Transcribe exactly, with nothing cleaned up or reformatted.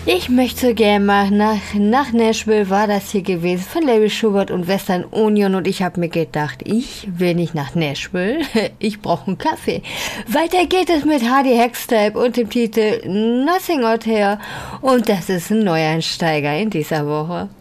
Ich möchte so gern mal nach, nach Nashville war das hier gewesen, von Larry Schubert und Western Union, und ich habe mir gedacht, ich will nicht nach Nashville, ich brauche einen Kaffee. Weiter geht es mit Hardy Hextype und dem Titel Nothing Out Here, und das ist ein Neueinsteiger in dieser Woche.